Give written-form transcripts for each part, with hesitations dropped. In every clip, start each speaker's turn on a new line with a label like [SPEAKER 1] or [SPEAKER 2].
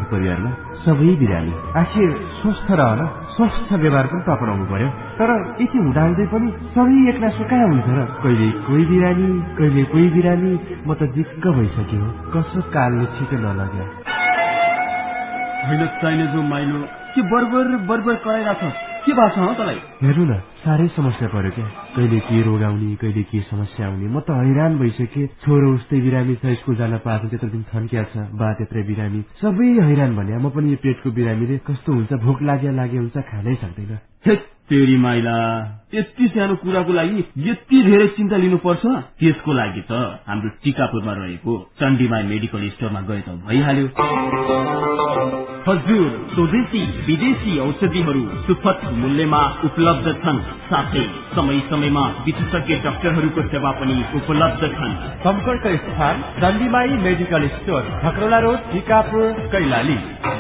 [SPEAKER 1] परिवारमा सबै बिरामी। आखिर स्वस्थ रहन स्वस्थ व्यवहार पनि त अपनाउनु पर्यो। तर यति हुँदाहुँदै पनि सबै एकनासो कहाँ हुन्छ र? कहिले कोही बिरामी कहिले कोही बिरामी। म त दिक्क भइसक्यो। कसो कालले छिटो नलग्यो।
[SPEAKER 2] होइन चाहिने जो माइलो के बरबर कराइरहेछ? के भएको छ तँलाई?
[SPEAKER 1] हेर्नु न, साह्रै समस्या पर्यो क्या। कहिले के रोग आउने कहिले के समस्या आउने। म त हैरान भइसके। छोरो उस्तै बिरामी छ, स्कुल जान पाएको त्यत्रो दिन थन्किया छ। बा त्यत्रै बिरामी, सबै हैरान भने। म पनि यो पेटको बिरामीले कस्तो हुन्छ, भोक लागे हुन्छ, खानै सक्दैन।
[SPEAKER 2] तेरी माइला, यति सानो कुराको लागि यति धेरै चिन्ता लिनुपर्छ? त्यसको लागि त हाम्रो टिकापुरमा रहेको चण्डीमाई मेडिकल स्टोरमा गए त भइहाल्यो। हजुर, स्वदेशी विदेशी औषधिहरू सुपथ मूल्यमा उपलब्ध छन्। साथै समय समयमा विशेषज्ञ डाक्टरहरूको सेवा पनि उपलब्ध छन्।
[SPEAKER 1] सम्पर्क स्थान चण्डीमाई medical store, खकरोला road, Tikapur, Kailali.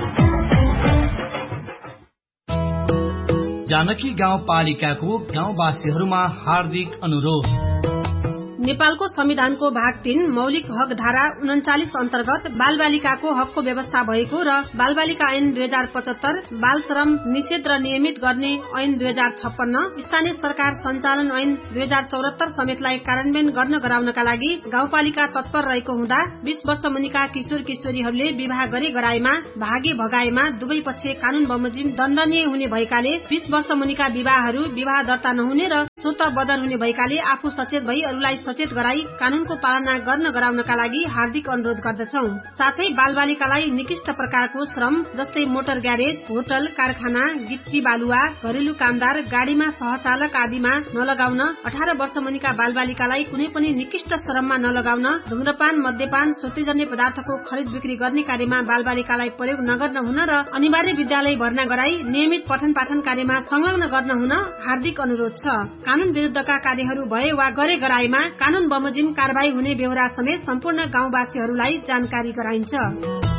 [SPEAKER 3] Janaki गाउँपालिकाको गाउँवासीहरूमा हार्दिक अनुरोध।
[SPEAKER 4] नेपालको संविधानको भाग 3 मौलिक हक धारा 39 अन्तर्गत बालबालिकाको हकको व्यवस्था भएको र बालबालिका ऐन 2075, बाल श्रम निषेध र नियमित गर्ने ऐन 2056, स्थानीय सरकार सञ्चालन ऐन 2074 समेतलाई कार्यान्वयन गर्न गराउनका लागि गाउँपालिका तत्पर रहेको हुँदा 20 वर्ष मुनिका किशोर किशोरीहरूले विवाह गरे गराएमा भागे भगाएमा दुवै पक्ष कानून बमोजिम दण्डनीय हुने भएकाले 20 वर्ष मुनिका विवाहहरू विवाह दर्ता नहुने र स्वत बदर हुने भएकाले आफू सचेत भई अरूलाई सचेत गराई कानूनको पालना गर्न गराउनका लागि हार्दिक अनुरोध गर्दछौ। साथै बालबालिकालाई निकृष्ट प्रकारको श्रम जस्तै मोटर ग्यारेज, होटल, कारखाना, गिट्टी बालुवा, घरेलु कामदार, गाडीमा सहचालक आदिमा नलगाउन, 18 वर्ष मुनिका बालबालिकालाई कुनै पनि निकृष्ट श्रममा नलगाउन, धूम्रपान, मद्यपान, श्रुतिजन्य पदार्थको खरिद बिक्री गर्ने कार्यमा बालबालिकालाई प्रयोग नगर्न हुन र अनिवार्य विद्यालय भर्ना गराई नियमित पठन पाठन कार्यमा संलग्न गर्न हुन हार्दिक अनुरोध छ। कानून विरुद्धका कार्यहरू भए वा गरे गराएमा कानून बमोजिम कारबाही हुने बेहोरा समेत सम्पूर्ण गाउँवासीहरूलाई जानकारी गराइन्छ।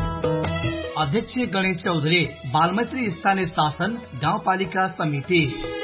[SPEAKER 3] अध्यक्ष गणेश चौधरी, बालमैत्री स्थानीय शासन गाउँपालिका समिति।